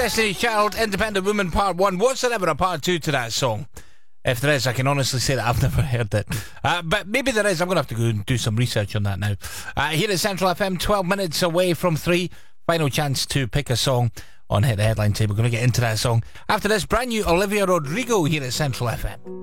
Destiny's Child, Independent Woman Part 1. Was there ever a Part 2 to that song? If there is, I can honestly say that I've never heard it. But maybe there is. I'm going to have to go and do some research on that now. Here at Central FM, 12 minutes away from 3. Final chance to pick a song on Hit the Headline Table. We're going to get into that song after this brand new Olivia Rodrigo here at Central FM.